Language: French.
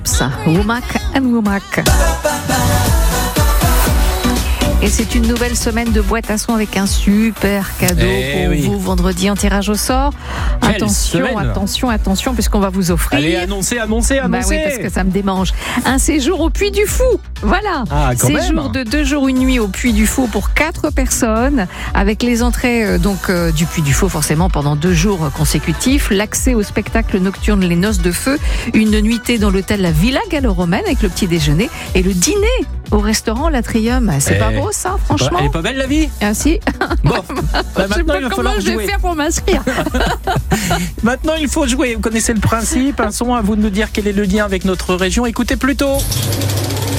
Womack and Womack. Et c'est une nouvelle semaine de boîte à son avec un super cadeau pour vous vendredi en tirage au sort. Attention, puisqu'on va vous offrir. Allez, annoncez. Bah oui, parce que ça me démange. Un séjour au Puy du Fou. Voilà. Séjour de 2 jours, 1 nuit au Puy du Fou pour 4 personnes, avec les entrées du Puy du Fou forcément pendant 2 jours consécutifs, l'accès au spectacle nocturne Les Noces de Feu, une nuitée dans l'hôtel La Villa Gallo-Romaine avec le petit déjeuner et le dîner au restaurant L'Atrium. C'est pas beau ça, franchement? Elle est pas belle la vie? Ah si. Bon, je sais pas comment je vais faire pour m'inscrire. Maintenant il faut jouer, vous connaissez le principe, un son, à vous de nous dire quel est le lien avec notre région. Écoutez plutôt.